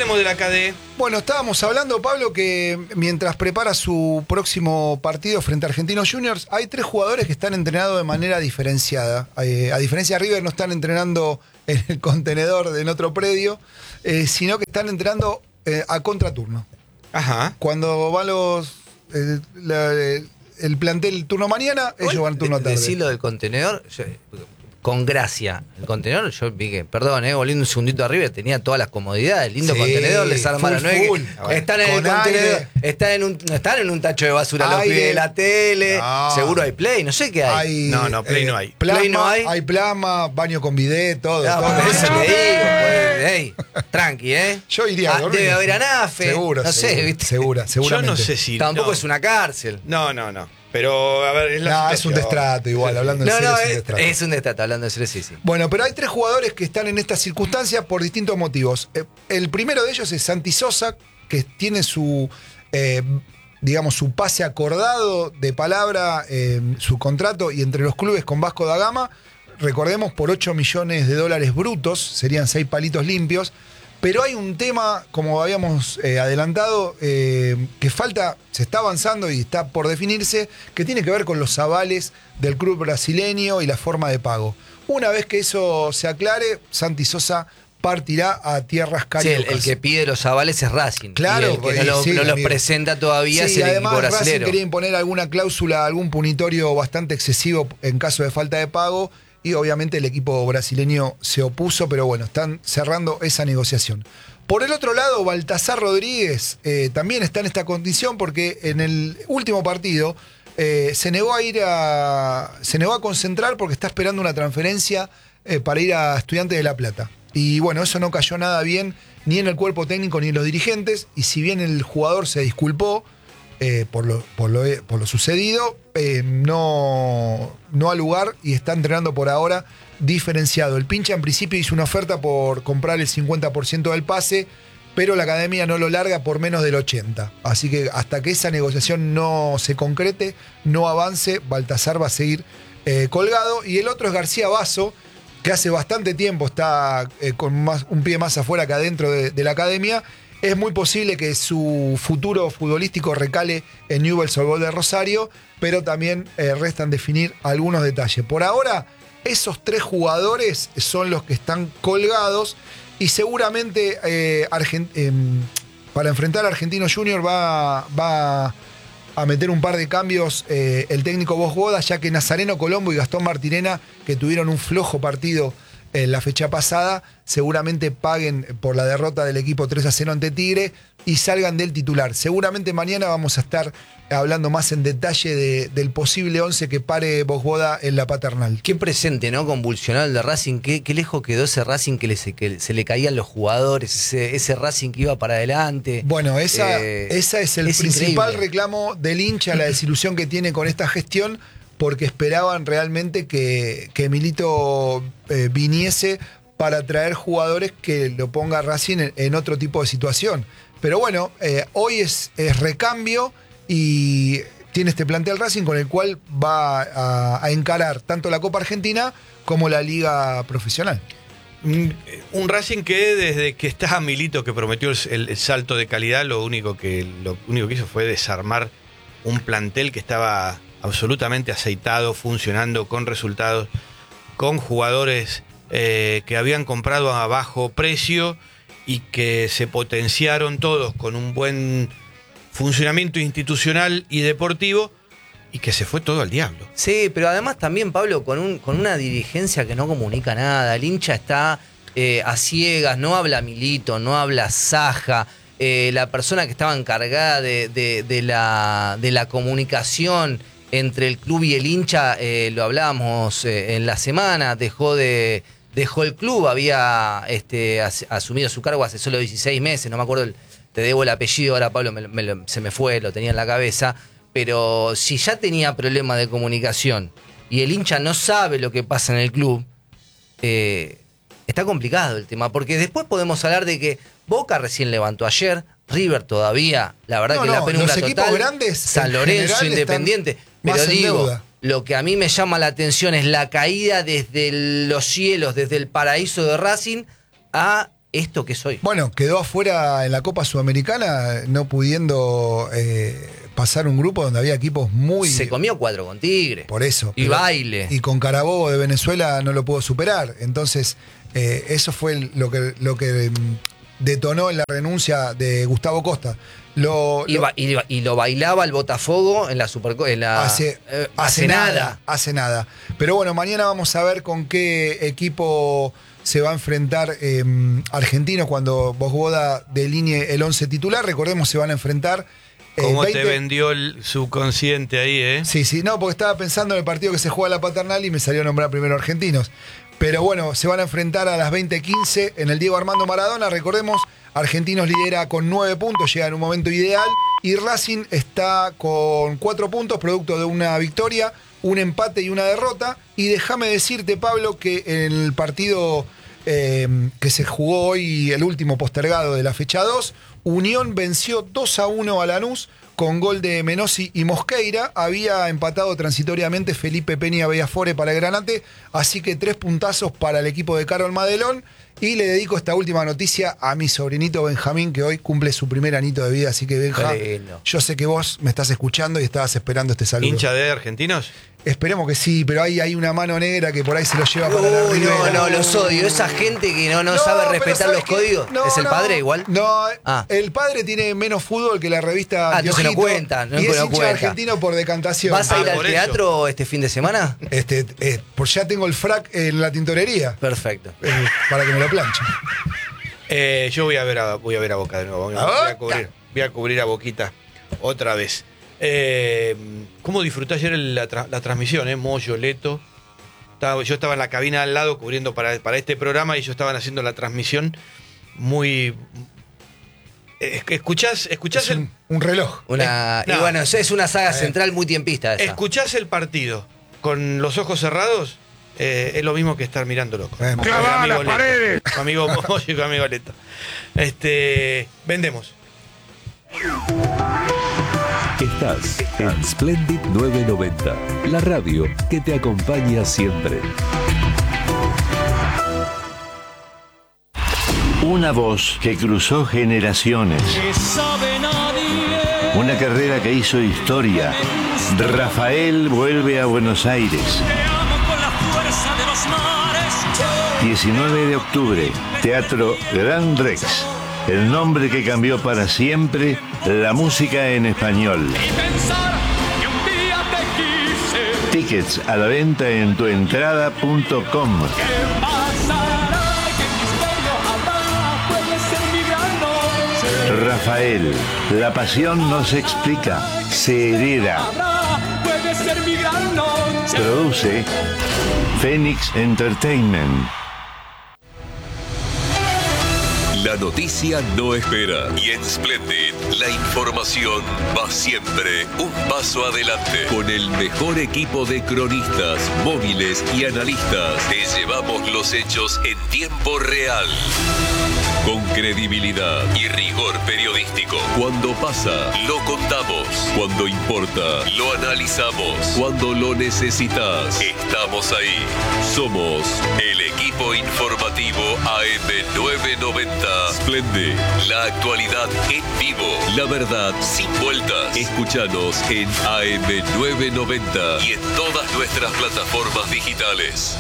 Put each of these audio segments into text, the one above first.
tenemos de la KD? Bueno, estábamos hablando, Pablo, que mientras prepara su próximo partido frente a Argentinos Juniors, hay 3 jugadores que están entrenados de manera diferenciada. A diferencia de River, no están entrenando en el contenedor en otro predio, sino que están entrenando a contraturno. Ajá. Cuando van el plantel turno mañana, ellos van turno tarde. Decirlo del contenedor, con gracia. El contenedor, yo vi que, perdón, volviendo un segundito arriba, tenía todas las comodidades. Lindo Sí, contenedor, les armaron. full. Están en el Con contenedor, aire. están en un tacho de basura los Aire. pibes de la tele. No. Seguro hay play, no sé qué hay. No, Play no hay. Plasma, Play no hay. plasma, baño con bidet, todo. No, todo. por eso te digo, pues, hey, tranqui, Yo iría a dormir. debe haber ANAFE. Seguro, no sé, seguro, ¿viste? seguramente. Yo no sé si... Tampoco no. es una cárcel. No. Pero, a ver, es la No, es un situación. destrato igual, hablando en No, serio, no, es un destrato. es un destrato, hablando de serio, sí. Bueno, pero hay 3 jugadores que están en esta circunstancia por distintos motivos. El primero de ellos es Santi Sosa, que tiene su, digamos, su pase acordado de palabra, su contrato y entre los clubes con Vasco da Gama. Recordemos, por $8 millones brutos, serían 6 palitos limpios. Pero hay un tema, como habíamos adelantado, que falta, se está avanzando y está por definirse, que tiene que ver con los avales del club brasileño y la forma de pago. Una vez que eso se aclare, Santi Sosa partirá a tierras Sí, cariocas. el que pide los avales es Racing. Claro, y el que no sí, los amigo. presenta todavía Sí, es el además equipo Racing brasilero. quería imponer alguna cláusula, algún punitorio bastante excesivo en caso de falta de pago y obviamente el equipo brasileño se opuso, pero bueno, están cerrando esa negociación. Por el otro lado, Baltasar Rodríguez también está en esta condición porque en el último partido se negó a concentrar porque está esperando una transferencia para ir a Estudiantes de La Plata. Y bueno, eso no cayó nada bien ni en el cuerpo técnico ni en los dirigentes. Y si bien el jugador se disculpó por lo sucedido, no al lugar y está entrenando por ahora diferenciado. El pincha en principio hizo una oferta por comprar el 50% del pase, pero la academia no lo larga por menos del 80%. Así que hasta que esa negociación no se concrete, no avance, Baltasar va a seguir colgado. Y el otro es García Basso, que hace bastante tiempo está con un pie más afuera que adentro de la academia. Es muy posible que su futuro futbolístico recale en Newell's Old Boys de Rosario, pero también restan definir algunos detalles. Por ahora, esos 3 jugadores son los que están colgados y seguramente para enfrentar a Argentinos Juniors va a meter un par de cambios el técnico Bosch, ya que Nazareno Colombo y Gastón Martirena, que tuvieron un flojo partido en la fecha pasada, seguramente paguen por la derrota del equipo 3-0 ante Tigre y salgan del titular. Seguramente mañana vamos a estar hablando más en detalle del posible 11 que pare Bosch en la Paternal. Qué presente, ¿no? Convulsionado el de Racing. Qué lejos quedó ese Racing que se le caían los jugadores, ese Racing que iba para adelante. Bueno, esa es el principal increíble reclamo del hincha, la desilusión que tiene con esta gestión, porque esperaban realmente que Milito viniese para traer jugadores que lo ponga Racing en otro tipo de situación. Pero bueno, hoy es recambio y tiene este plantel Racing con el cual va a encarar tanto la Copa Argentina como la Liga Profesional. Un Racing que desde que está Milito, que prometió el salto de calidad, lo único que hizo fue desarmar un plantel que estaba absolutamente aceitado, funcionando, con resultados, con jugadores que habían comprado a bajo precio y que se potenciaron todos con un buen funcionamiento institucional y deportivo, y que se fue todo al diablo. Sí, pero además también, Pablo, con una dirigencia que no comunica nada. El hincha está a ciegas, no habla Milito, no habla Saja. La persona que estaba encargada de la comunicación entre el club y el hincha, lo hablábamos en la semana, dejó el club, había asumido su cargo hace solo 16 meses, no me acuerdo, te debo el apellido ahora, Pablo, se me fue, lo tenía en la cabeza, pero si ya tenía problemas de comunicación y el hincha no sabe lo que pasa en el club, está complicado el tema, porque después podemos hablar de que Boca recién levantó ayer, River todavía, la verdad que la penumbra los equipos total, grandes, San Lorenzo, Independiente, pero digo, lo que a mí me llama la atención es la caída desde los cielos, desde el paraíso de Racing a esto que soy. Bueno, quedó afuera en la Copa Sudamericana, no pudiendo pasar un grupo donde había equipos muy... Se comió 4 con Tigre. Por eso. Y baile. Y con Carabobo de Venezuela no lo pudo superar. Entonces, eso fue lo que detonó en la renuncia de Gustavo Costa. Y lo bailaba el Botafogo en la Supercopa. Hace nada. Hace nada. Pero bueno, mañana vamos a ver con qué equipo se va a enfrentar Argentinos cuando Vosboda delinee el 11 titular. Recordemos, se van a enfrentar. ¿Cómo te vendió el subconsciente ahí, Sí, no, porque estaba pensando en el partido que se juega la Paternal y me salió a nombrar primero Argentinos. Pero bueno, se van a enfrentar a las 20:15 en el Diego Armando Maradona. Recordemos, Argentinos lidera con 9 puntos, llega en un momento ideal. Y Racing está con 4 puntos, producto de una victoria, un empate y una derrota. Y déjame decirte, Pablo, que en el partido que se jugó hoy, el último postergado de la fecha 2, Unión venció 2-1 a Lanús con gol de Menossi y Mosqueira. Había empatado transitoriamente Felipe Peña Bellafore para el Granate, así que 3 puntazos para el equipo de Carol Madelón. Y le dedico esta última noticia a mi sobrinito Benjamín, que hoy cumple su primer anito de vida. Así que, Benja, yo sé que vos me estás escuchando y estabas esperando este saludo. ¿Hincha de Argentinos? Esperemos que sí, pero hay una mano negra que por ahí se lo lleva para la ribera. No, los odio. Esa gente que no sabe respetar los códigos. ¿Es el padre igual? No, el padre tiene menos fútbol que la revista no se lo cuenta. Y es hincha argentino por decantación. ¿Vas a ir al teatro este fin de semana? Pues ya tengo el frac en la tintorería. Perfecto. Para que me lo planchen. Yo voy a ver a Boca de nuevo. Voy a cubrir a Boquita otra vez. ¿Cómo disfruté ayer la transmisión? Moyo, Leto. Yo estaba en la cabina al lado cubriendo para este programa y ellos estaban haciendo la transmisión muy... ¿Escuchás un reloj? Y bueno, es una saga central muy tiempista esa. ¿Escuchás el partido con los ojos cerrados? Es lo mismo que estar mirándolo. ¡Clavá las paredes! Con amigo Moyo y con amigo Leto. Vendemos. Estás en Splendid 990, la radio que te acompaña siempre. Una voz que cruzó generaciones. Una carrera que hizo historia. Rafael vuelve a Buenos Aires. 19 de octubre, Teatro Gran Rex. El nombre que cambió para siempre la música en español. Tickets a la venta en tuentrada.com. Rafael, la pasión no se explica, se hereda. Produce Phoenix Entertainment. La noticia no espera y en Splendid la información va siempre un paso adelante. Con el mejor equipo de cronistas, móviles y analistas, te llevamos los hechos en tiempo real. Con credibilidad y rigor periodístico. Cuando pasa, lo contamos. Cuando importa, lo analizamos. Cuando lo necesitas, estamos ahí. Somos el equipo informativo AM990. Splendid, la actualidad en vivo. La verdad sin vueltas. Escúchanos en AM990 y en todas nuestras plataformas digitales.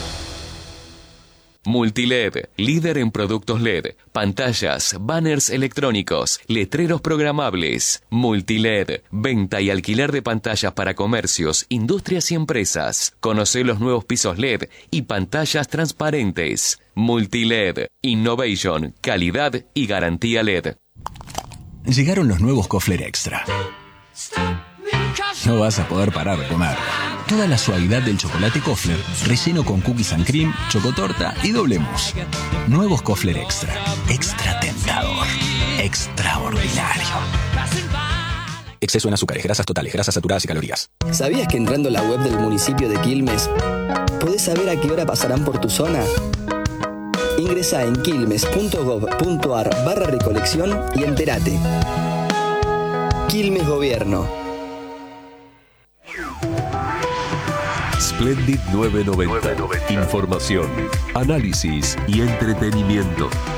Multiled, líder en productos LED, pantallas, banners electrónicos, letreros programables. Multiled, venta y alquiler de pantallas para comercios, industrias y empresas. Conoce los nuevos pisos LED y pantallas transparentes. Multiled, innovation, calidad y garantía LED. Llegaron los nuevos Kofler Extra. No vas a poder parar de comer. Toda la suavidad del chocolate Kofler, relleno con cookies and cream, chocotorta y doble mousse. Nuevos Kofler Extra. Extra tentador. Extraordinario. Exceso en azúcares, grasas totales, grasas saturadas y calorías. ¿Sabías que entrando a la web del municipio de Quilmes podés saber a qué hora pasarán por tu zona? Ingresá en quilmes.gov.ar/recolección y entérate. Quilmes Gobierno. Splendid 990. Información, análisis y entretenimiento.